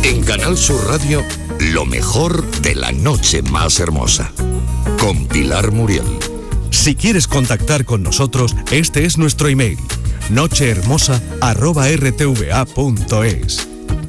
En Canal Sur Radio, lo mejor de la noche más hermosa. Con Pilar Muriel. Si quieres contactar con nosotros, este es nuestro email: nochehermosa@rtva.es.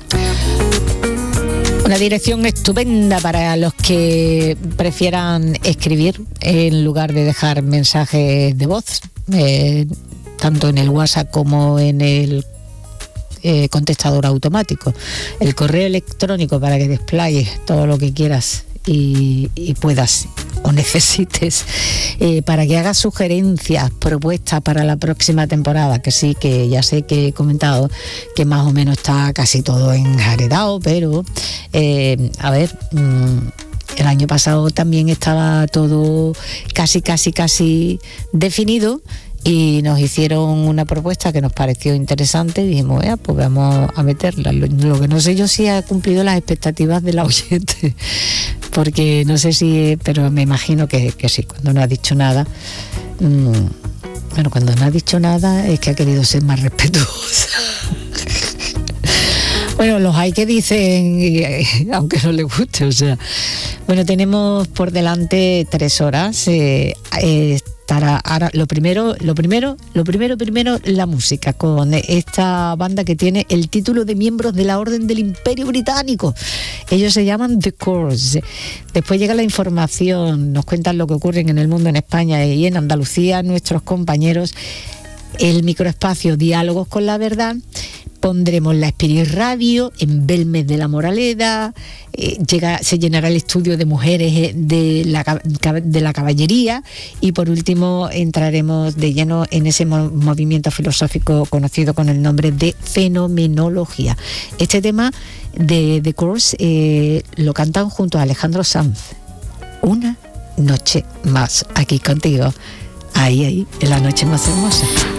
Una dirección estupenda para los que prefieran escribir en lugar de dejar mensajes de voz, tanto en el WhatsApp como en el contestador automático. El correo electrónico para que desplayes todo lo que quieras y puedas o necesites, para que hagas sugerencias, propuestas para la próxima temporada, que sí, que ya sé que he comentado que más o menos está casi todo enjaredado, pero a ver, el año pasado también estaba todo casi definido, y nos hicieron una propuesta que nos pareció interesante y dijimos, pues vamos a meterla. Lo que no sé yo si ha cumplido las expectativas de la oyente, porque no sé si, pero me imagino que sí, cuando no ha dicho nada. Bueno, cuando no ha dicho nada es que ha querido ser más respetuosa. Bueno, los hay que dicen, aunque no les guste, o sea. Bueno, tenemos por delante 3 horas. Ahora, lo primero, la música, con esta banda que tiene el título de miembros de la Orden del Imperio Británico. Ellos se llaman The Corrs. Después llega la información, nos cuentan lo que ocurre en el mundo, en España y en Andalucía, nuestros compañeros. El microespacio Diálogos con la Verdad. Pondremos la Spirit Radio en Belmez de la Moraleda. Se llenará el estudio de mujeres de la caballería, y por último entraremos de lleno en ese movimiento filosófico conocido con el nombre de fenomenología. Este tema de The Corrs lo cantan junto a Alejandro Sanz. Una noche más aquí contigo, ahí en la noche más hermosa.